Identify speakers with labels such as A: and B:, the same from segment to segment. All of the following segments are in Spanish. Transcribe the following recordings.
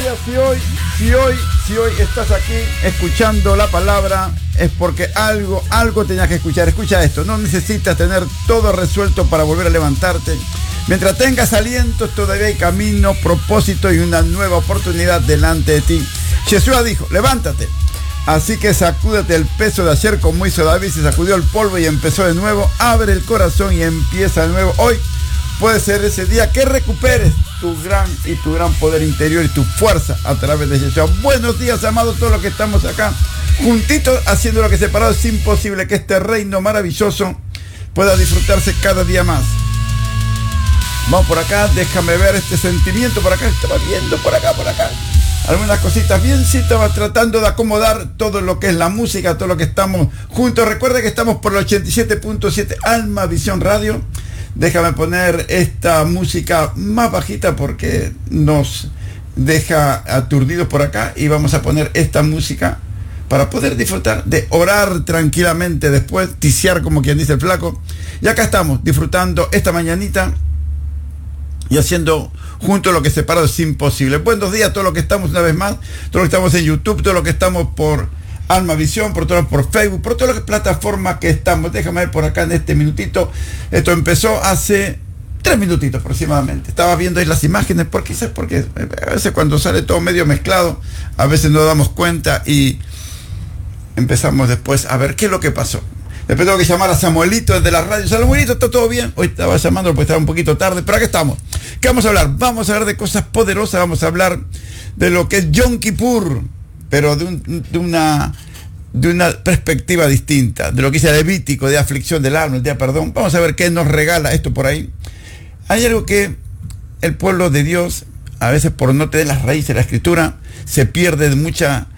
A: día, si hoy estás aquí escuchando la palabra, es porque algo tenías que escuchar. Escucha esto, no necesitas tener todo resuelto para volver a levantarte. Mientras tengas aliento, todavía hay camino, propósito y una nueva oportunidad delante de ti. Yeshua dijo, levántate. Así que sacúdate el peso de ayer como hizo David, se sacudió el polvo y empezó de nuevo. Abre el corazón y empieza de nuevo. Hoy puede ser ese día que recuperes tu gran poder interior y tu fuerza a través de Yeshua. Buenos días, amados, todos los que estamos acá juntitos haciendo lo que separado es imposible, que este reino maravilloso pueda disfrutarse cada día más. Vamos por acá, déjame ver este sentimiento por acá, estaba viendo por acá. Algunas cositas bien, sí, estaba tratando de acomodar todo lo que es la música, todo lo que estamos juntos. Recuerda que estamos por el 87.7 Alma Visión Radio. Déjame poner esta música más bajita porque nos deja aturdidos por acá. Y vamos a poner esta música para poder disfrutar de orar tranquilamente después, ticiar como quien dice el flaco. Y acá estamos disfrutando esta mañanita y haciendo juntos lo que separado es imposible. Buenos días a todos los que estamos una vez más, todos los que estamos en YouTube, todos los que estamos por Alma Visión, por Facebook, por todas las plataformas que estamos. Déjame ver por acá en este minutito. Esto empezó hace 3 minutitos aproximadamente. Estaba viendo ahí las imágenes, porque a veces cuando sale todo medio mezclado, a veces no damos cuenta y empezamos después a ver qué es lo que pasó. Después tengo que llamar a Samuelito desde la radio. Samuelito, ¿está todo bien? Hoy estaba llamándolo porque estaba un poquito tarde, pero acá estamos. ¿Qué vamos a hablar? Vamos a hablar de cosas poderosas, vamos a hablar de lo que es Yom Kippur, pero de una perspectiva distinta, de lo que dice Levítico, de aflicción del alma, el día perdón. Vamos a ver qué nos regala esto por ahí. Hay algo que el pueblo de Dios, a veces por no tener las raíces de la Escritura, se pierde de mucha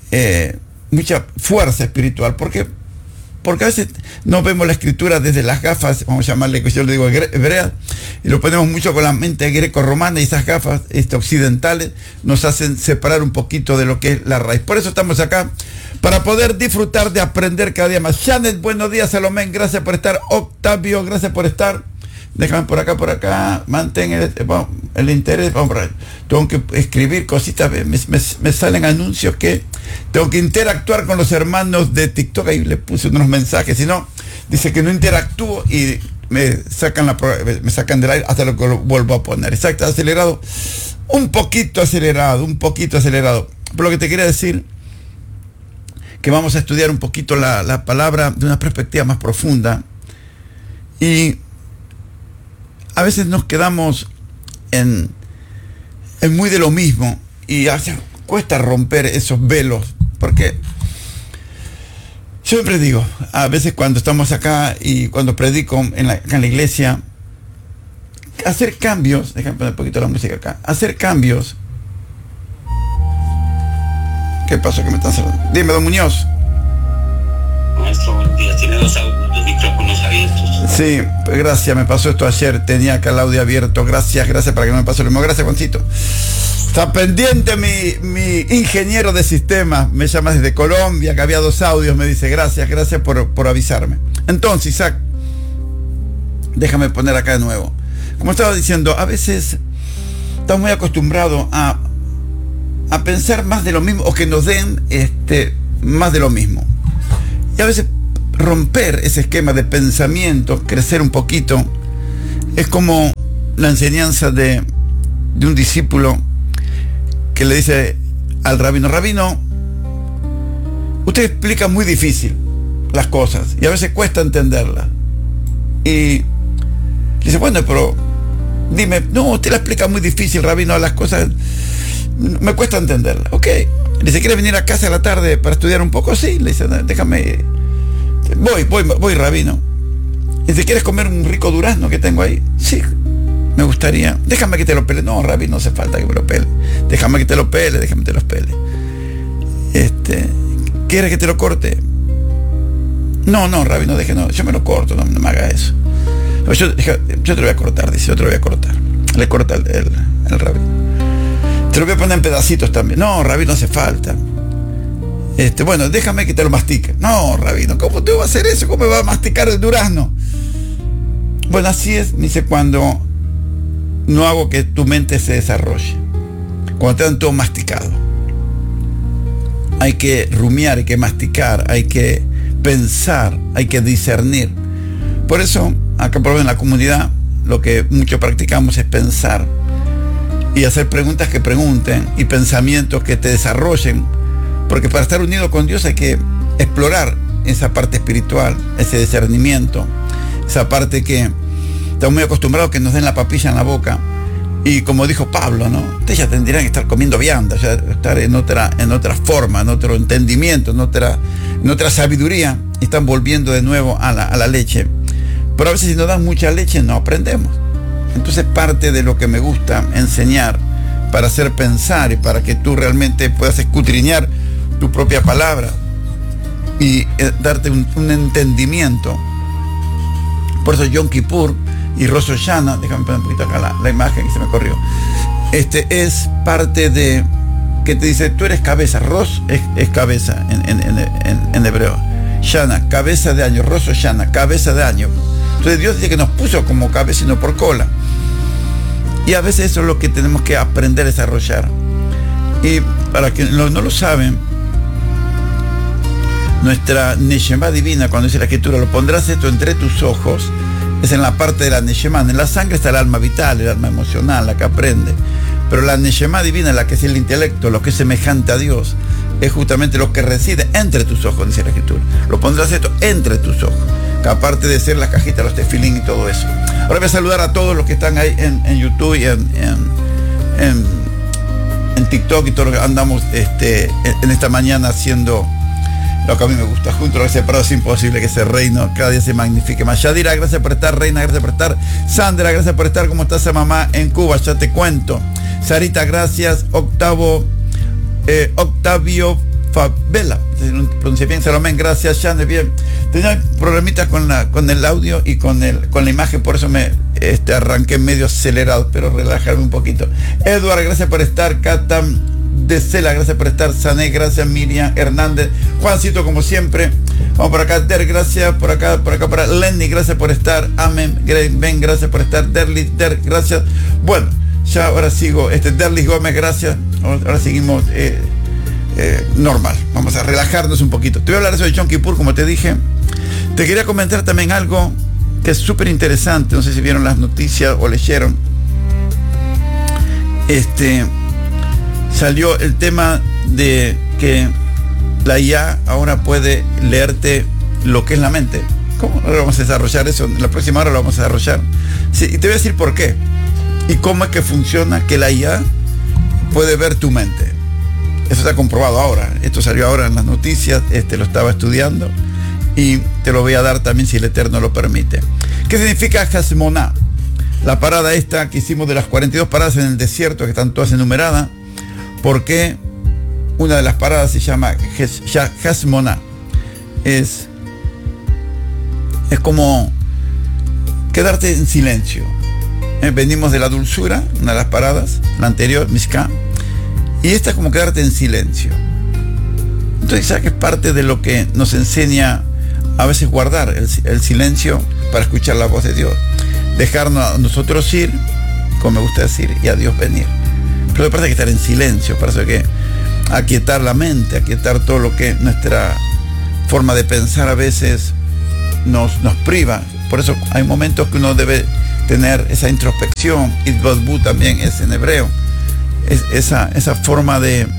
A: fuerza espiritual. ¿Por qué? Porque a veces no vemos la Escritura desde las gafas, vamos a llamarle, que yo le digo hebreas, y lo ponemos mucho con la mente greco-romana, y esas gafas occidentales nos hacen separar un poquito de lo que es la raíz. Por eso estamos acá, para poder disfrutar de aprender cada día más. Janet, buenos días. Salomé, gracias por estar. Octavio, gracias por estar. Déjame por acá, mantén el interés. Vamos por ahí. Tengo que escribir cositas, me salen anuncios que tengo que interactuar con los hermanos de TikTok. Ahí le puse unos mensajes, si no, dice que no interactúo y me sacan del aire hasta lo que lo vuelvo a poner. Exacto, acelerado, un poquito acelerado. Pero lo que te quería decir, que vamos a estudiar un poquito la palabra de una perspectiva más profunda. Y a veces nos quedamos en muy de lo mismo y a veces cuesta romper esos velos, porque yo siempre digo, a veces cuando estamos acá y cuando predico acá en la iglesia, hacer cambios, déjame poner un poquito la música acá, hacer cambios. ¿Qué pasó que me están cerrando? Dime, don Muñoz.
B: Maestro, buenos días. Tiene dos micrófonos abiertos.
A: Sí, gracias, me pasó esto ayer, tenía acá el audio abierto. Gracias para que no me pasó lo mismo. Gracias, Juancito. Está pendiente mi ingeniero de sistemas, me llama desde Colombia, que había 2 audios, me dice gracias por avisarme. Entonces, Isaac, déjame poner acá de nuevo. Como estaba diciendo, a veces estamos muy acostumbrados a pensar más de lo mismo, o que nos den más de lo mismo. Y a veces romper ese esquema de pensamiento, crecer un poquito, es como la enseñanza de un discípulo que le dice al rabino, usted explica muy difícil las cosas y a veces cuesta entenderlas. Y dice, bueno, pero dime, no, usted la explica muy difícil, rabino, las cosas me cuesta entenderlas. Ok. Le dice, ¿quiere venir a casa a la tarde para estudiar un poco? Sí. Le dice, déjame. Voy, rabino. Le dice, ¿quieres comer un rico durazno que tengo ahí? Sí, me gustaría. Déjame que te lo pele. No, rabino, no hace falta que me lo pele. Déjame que te lo pele. ¿Quieres que te lo corte? No, rabino, no, yo me lo corto, no me haga eso. Yo te lo voy a cortar, dice, yo te lo voy a cortar. Le corta el rabino. Te lo voy a poner en pedacitos también. No, rabino, no hace falta. Bueno, déjame que te lo mastique. No, rabino, ¿cómo te va a hacer eso? ¿Cómo me va a masticar el durazno? Bueno, así es, dice, cuando no hago que tu mente se desarrolle. cuando te dan todo masticado. Hay que rumiar, hay que masticar, hay que pensar, hay que discernir. Por eso, acá por en la comunidad, lo que mucho practicamos es pensar y hacer preguntas que pregunten y pensamientos que te desarrollen, porque para estar unido con Dios hay que explorar esa parte espiritual, ese discernimiento, esa parte que estamos muy acostumbrados que nos den la papilla en la boca. Y como dijo Pablo, ¿no? Ustedes ya tendrían que estar comiendo vianda, ya estar en otra forma, en otro entendimiento, en otra sabiduría, y están volviendo de nuevo a la leche. Pero a veces si nos dan mucha leche no aprendemos. Entonces parte de lo que me gusta enseñar para hacer pensar y para que tú realmente puedas escudriñar tu propia palabra y darte un entendimiento. Por eso Yom Kippur y Rosh Hashanah, déjame poner un poquito acá la imagen que se me corrió, es parte de que te dice, tú eres cabeza. Rosh es cabeza en hebreo, Shana, cabeza de año, Rosh Hashanah, cabeza de año. Entonces Dios dice que nos puso como cabeza y no por cola, y a veces eso es lo que tenemos que aprender a desarrollar. Y para quienes no lo saben, nuestra Neshama divina, cuando dice la Escritura, lo pondrás esto entre tus ojos, es en la parte de la Neshama. En la sangre está el alma vital, el alma emocional, la que aprende. Pero la Neshama divina, la que es el intelecto, lo que es semejante a Dios, es justamente lo que reside entre tus ojos, dice la Escritura. Lo pondrás esto entre tus ojos, que aparte de ser la cajita, los tefilín y todo eso. Ahora voy a saludar a todos los que están ahí en YouTube y en TikTok y todo lo que andamos en esta mañana haciendo lo que a mí me gusta. Juntos a los separados es imposible que ese reino cada día se magnifique más. Yadira, gracias por estar. Reina, gracias por estar. Sandra, gracias por estar. ¿Cómo está esa mamá en Cuba? Ya te cuento. Sarita, gracias. Octavio Favela, pronuncié bien. Salomén, gracias. Shane, bien. Tenía problemitas con el audio y con la imagen, por eso me arranqué medio acelerado, pero relajarme un poquito. Eduard, gracias por estar. Katam de Cela, gracias por estar. Sané, gracias. Miriam Hernández, Juancito, como siempre. Vamos por acá. Der, gracias. Por acá para Lenny, gracias por estar. Amén. Ben, gracias por estar. Der, gracias. Bueno, ya ahora sigo. Derlis Gómez, gracias. Ahora seguimos normal. Vamos a relajarnos un poquito. Te voy a hablar de eso de Yom Kippur, como te dije. Te quería comentar también algo que es súper interesante. No sé si vieron las noticias o leyeron. Salió el tema de que la IA ahora puede leerte lo que es la mente. ¿Cómo? Ahora vamos a desarrollar eso. En la próxima hora lo vamos a desarrollar. Sí, y te voy a decir por qué. Y cómo es que funciona que la IA puede ver tu mente. Eso está comprobado ahora. Esto salió ahora en las noticias. Lo estaba estudiando. Y te lo voy a dar también si el Eterno lo permite. ¿Qué significa Hasmoná? La parada esta que hicimos de las 42 paradas en el desierto, que están todas enumeradas. Porque una de las paradas se llama Hasmoná. Es como quedarte en silencio. Venimos de la dulzura, una de las paradas, la anterior, Mishká, y esta es como quedarte en silencio. Entonces ya que es parte de lo que nos enseña a veces guardar el silencio para escuchar la voz de Dios, dejarnos a nosotros ir, como me gusta decir, y a Dios venir. Pero parece que estar en silencio, parece que aquietar la mente, aquietar todo lo que nuestra forma de pensar a veces nos priva. Por eso hay momentos que uno debe tener esa introspección. Itbadbu también es en hebreo. Es esa forma de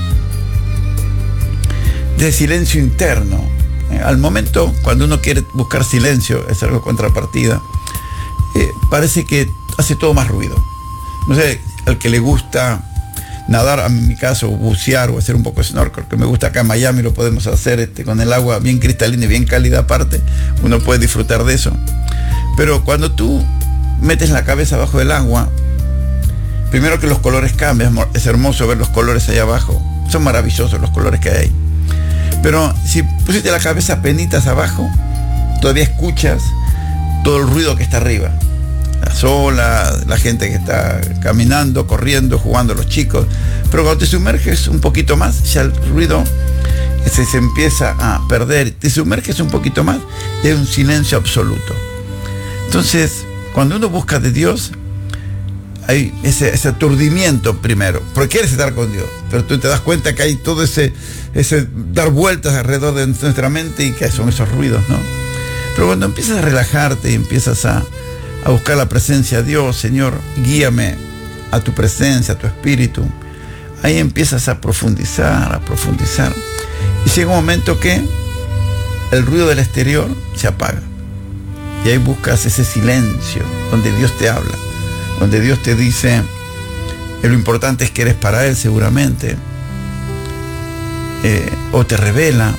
A: silencio interno. Al momento, cuando uno quiere buscar silencio, es algo contrapartida. Parece que hace todo más ruido. No sé, al que le gusta nadar, en mi caso, bucear o hacer un poco de snorkel, que me gusta acá en Miami, lo podemos hacer con el agua bien cristalina y bien cálida aparte. Uno puede disfrutar de eso. Pero cuando tú metes la cabeza abajo del agua, primero que los colores cambian, es hermoso ver los colores ahí abajo, son maravillosos los colores que hay ahí. Pero si pusiste la cabeza penitas abajo, todavía escuchas todo el ruido que está arriba, las olas, la gente que está caminando, corriendo, jugando, los chicos. Pero cuando te sumerges un poquito más, ya el ruido se empieza a perder, te sumerges un poquito más y hay un silencio absoluto. Entonces, cuando uno busca de Dios, hay ese aturdimiento primero, porque quieres estar con Dios, pero tú te das cuenta que hay todo ese dar vueltas alrededor de nuestra mente y que son esos ruidos, ¿no? Pero cuando empiezas a relajarte y empiezas a buscar la presencia de Dios, Señor, guíame a tu presencia, a tu espíritu, ahí empiezas a profundizar, y llega un momento que el ruido del exterior se apaga, y ahí buscas ese silencio donde Dios te habla, donde Dios te dice, lo importante es que eres para Él seguramente, o te revela,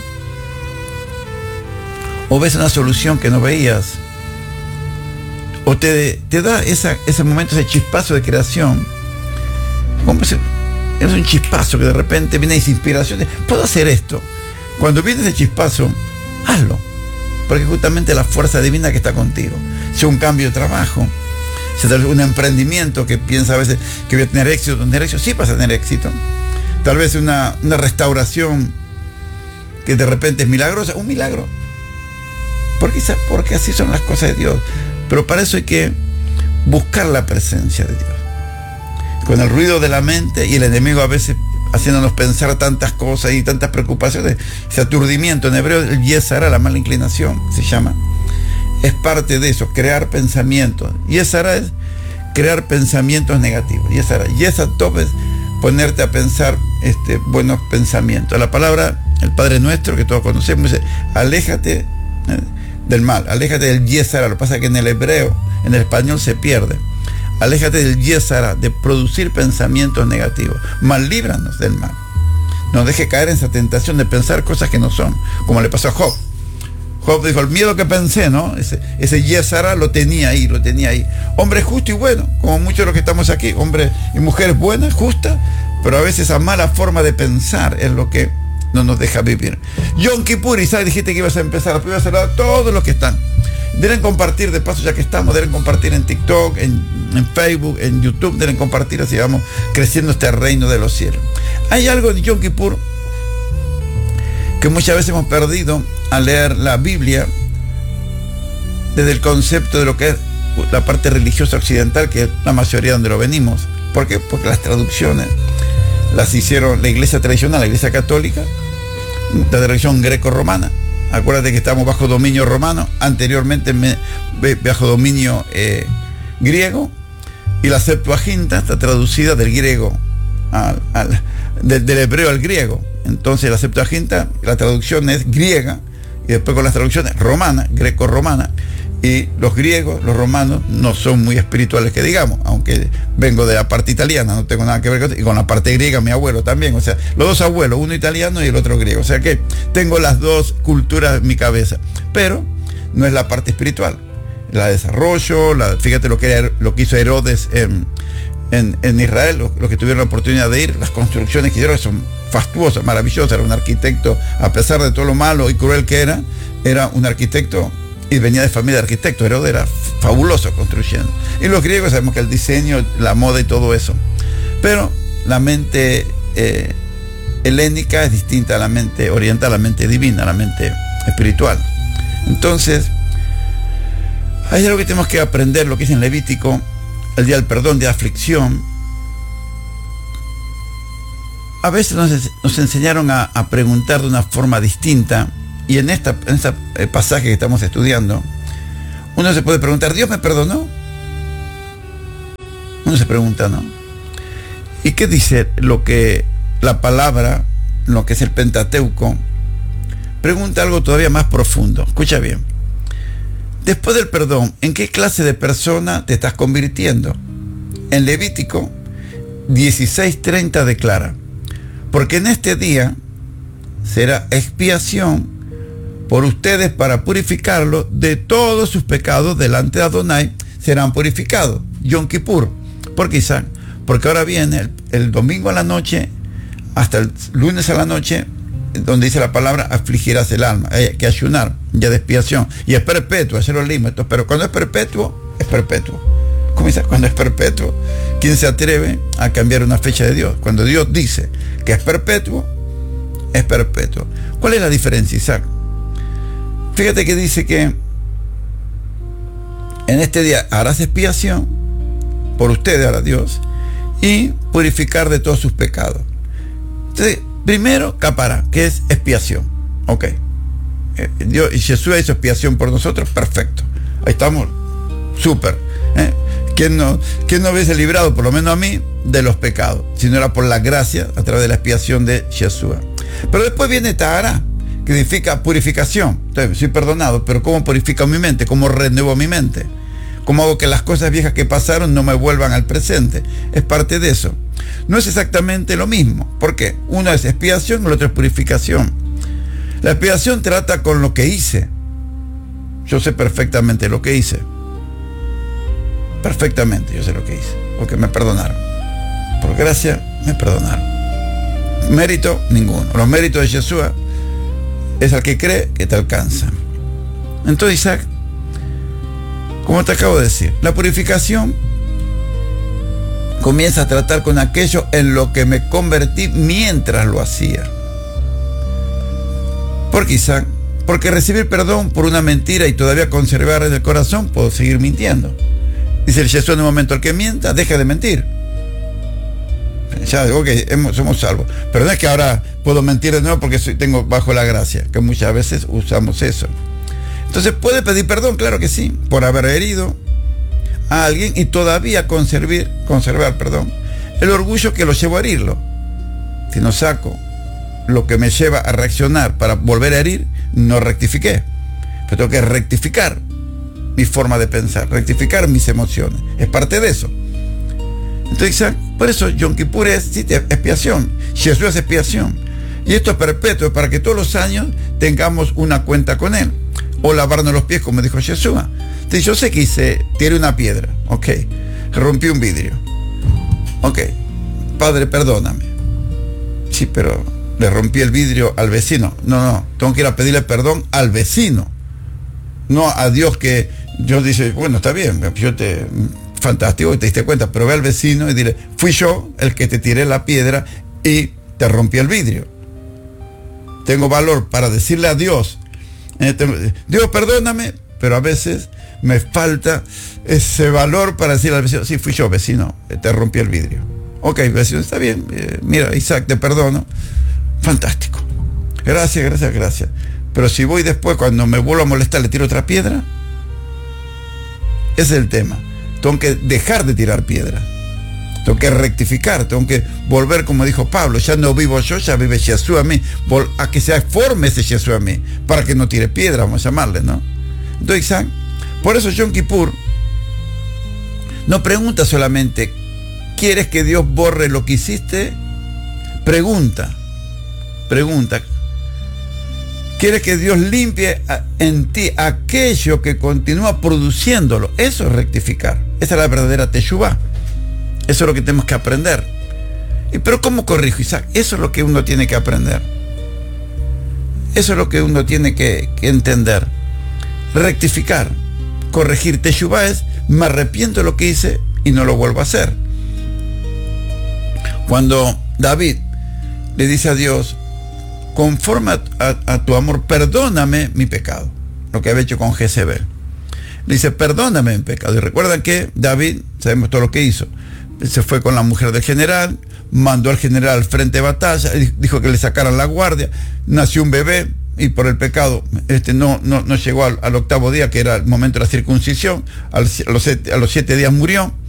A: o ves una solución que no veías, o te da ese momento, ese chispazo de creación, como es un chispazo que de repente viene esa inspiración de, puedo hacer esto. Cuando viene ese chispazo, hazlo, porque justamente la fuerza divina que está contigo, sea un cambio de trabajo, sea un emprendimiento que piensa a veces que voy a tener éxito, sí vas a tener éxito, tal vez una restauración que de repente es milagrosa, un milagro, porque así son las cosas de Dios. Pero para eso hay que buscar la presencia de Dios. Con el ruido de la mente y el enemigo a veces haciéndonos pensar tantas cosas y tantas preocupaciones, ese aturdimiento, en hebreo el yesara, la mala inclinación se llama, es parte de eso, crear pensamientos. Yesara es crear pensamientos negativos. Yesatov es ponerte a pensar buenos pensamientos. La palabra, el Padre Nuestro, que todos conocemos, dice, aléjate del mal, aléjate del yesara. Lo que pasa es que en el hebreo, en el español se pierde. Aléjate del yesara, de producir pensamientos negativos. Mal, líbranos del mal. No deje caer en esa tentación de pensar cosas que no son, como le pasó a Job. Job dijo, el miedo que pensé, ¿no? Ese yesara lo tenía ahí. Hombre justo y bueno, como muchos de los que estamos aquí, hombres y mujeres buenas, justas, pero a veces esa mala forma de pensar es lo que no nos deja vivir. Yom Kippur, Isaac, dijiste que ibas a empezar, pero ibas a saludar a todos los que están. Deben compartir, de paso ya que estamos, deben compartir en TikTok, en Facebook, en YouTube, deben compartir, así vamos creciendo este reino de los cielos. Hay algo de Yom Kippur que muchas veces hemos perdido al leer la Biblia desde el concepto de lo que es la parte religiosa occidental, que es la mayoría donde lo venimos. ¿Por qué? Porque las traducciones las hicieron la iglesia tradicional, la iglesia católica, la tradición greco-romana. Acuérdate que estamos bajo dominio romano, anteriormente bajo dominio griego, y la Septuaginta está traducida del griego, del hebreo al griego. Entonces la Septuaginta, la traducción es griega, y después con las traducciones romana, greco-romana, y los griegos, los romanos, no son muy espirituales que digamos, aunque vengo de la parte italiana, no tengo nada que ver con la parte griega, mi abuelo también, o sea, los dos abuelos, uno italiano y el otro griego, o sea que tengo las dos culturas en mi cabeza, pero no es la parte espiritual, la desarrollo, fíjate lo que hizo Herodes en Israel, los que tuvieron la oportunidad de ir, las construcciones que hicieron son fastuosas, maravillosas. Era un arquitecto, a pesar de todo lo malo y cruel que era un arquitecto y venía de familia de arquitectos. Herodes era fabuloso construyendo. Y los griegos sabemos que el diseño, la moda y todo eso. Pero la mente helénica es distinta a la mente oriental, a la mente divina, a la mente espiritual. Entonces, hay algo que tenemos que aprender, lo que dice en Levítico, el día del perdón, de aflicción. A veces nos enseñaron a preguntar de una forma distinta, y en este pasaje que estamos estudiando, uno se puede preguntar, ¿Dios me perdonó? Uno se pregunta, ¿no? ¿Y qué dice lo que la palabra, lo que es el Pentateuco? Pregunta algo todavía más profundo. Escucha bien. Después del perdón, ¿en qué clase de persona te estás convirtiendo? En Levítico 16:30 declara, porque en este día será expiación por ustedes para purificarlos de todos sus pecados delante de Adonai, serán purificados. Yom Kippur. ¿Por qué, Isaac? Porque ahora viene el domingo a la noche hasta el lunes a la noche, donde dice la palabra, afligirás el alma, hay que ayunar, ya de expiación, y es perpetuo, ayer lo leímos, pero cuando es perpetuo, es perpetuo. ¿Cómo dice? Cuando es perpetuo, ¿quién se atreve a cambiar una fecha de Dios? Cuando Dios dice que es perpetuo, es perpetuo. ¿Cuál es la diferencia, Isaac? Fíjate que dice que en este día harás expiación por ustedes a Dios y purificar de todos sus pecados. Entonces, primero, capara, que es expiación. Ok. Dios y Jesús hizo expiación por nosotros, perfecto. Ahí estamos, súper. ¿Quién no hubiese librado, por lo menos a mí, de los pecados? Si no era por la gracia, a través de la expiación de Jesús. Pero después viene Tahara, que significa purificación. Entonces, soy perdonado, pero ¿cómo purifico mi mente? ¿Cómo renuevo mi mente? ¿Cómo hago que las cosas viejas que pasaron no me vuelvan al presente? Es parte de eso. No es exactamente lo mismo. ¿Por qué? Uno es expiación y el otro es purificación. La expiación trata con lo que hice. Yo sé perfectamente lo que hice. Perfectamente yo sé lo que hice. Porque me perdonaron. Por gracia me perdonaron. Mérito, ninguno. Los méritos de Jesús es al que cree que te alcanza. Entonces, Isaac, como te acabo de decir, la purificación comienza a tratar con aquello en lo que me convertí mientras lo hacía. ¿Por qué, Isaac? Porque recibir perdón por una mentira y todavía conservar en el corazón, puedo seguir mintiendo. Dice el Jesús en un momento, el que mienta, deja de mentir. Ya digo que somos salvos. Pero no es que ahora puedo mentir de nuevo porque tengo bajo la gracia, que muchas veces usamos eso. Entonces, ¿puede pedir perdón? Claro que sí, por haber herido a alguien y todavía conservar el orgullo que lo llevó a herirlo. Si no saco lo que me lleva a reaccionar para volver a herir, no rectifiqué. Pero tengo que rectificar mi forma de pensar, rectificar mis emociones. Es parte de eso. Entonces, por eso Yom Kippur es expiación. Jesús es expiación. Y esto es perpetuo, para que todos los años tengamos una cuenta con Él. O lavarnos los pies, como dijo Jesús. Entonces, yo sé que tiré una piedra. Ok. Rompí un vidrio. Ok. Padre, perdóname. Sí, pero le rompí el vidrio al vecino. No. Tengo que ir a pedirle perdón al vecino. No a Dios, que Dios dice, bueno, está bien, fantástico, te diste cuenta, pero ve al vecino y dile, fui yo el que te tiré la piedra y te rompí el vidrio. Tengo valor para decirle a Dios, Dios, perdóname, pero a veces me falta ese valor para decirle al vecino, sí, fui yo, vecino, te rompí el vidrio. Ok, vecino, está bien, mira, Isaac, te perdono. Fantástico. Gracias. Pero si voy después, cuando me vuelvo a molestar, le tiro otra piedra, ese es el tema. Tengo que dejar de tirar piedras. Tengo que rectificar, tengo que volver, como dijo Pablo, ya no vivo yo, ya vive Jesús a mí. A que se forme ese Jesús a mí, para que no tire piedra, vamos a llamarle, ¿no? Entonces, Isaac, por eso Yom Kippur no pregunta solamente, ¿quieres que Dios borre lo que hiciste? Pregunta. ¿Quieres que Dios limpie en ti aquello que continúa produciéndolo? Eso es rectificar. Esa es la verdadera teshuvá. Eso es lo que tenemos que aprender. Pero ¿cómo corrijo, Isaac? Eso es lo que uno tiene que aprender. Eso es lo que uno tiene que entender. Rectificar, corregir. Teshuvá es, me arrepiento de lo que hice y no lo vuelvo a hacer. Cuando David le dice a Dios, conforme a tu amor, perdóname mi pecado, lo que había hecho con Jezebel. Le dice, perdóname mi pecado. Y recuerdan que David, sabemos todo lo que hizo, se fue con la mujer del general, mandó al general al frente de batalla, dijo que le sacaran la guardia, nació un bebé y por el pecado no llegó al octavo día, que era el momento de la circuncisión, a los 7 días murió.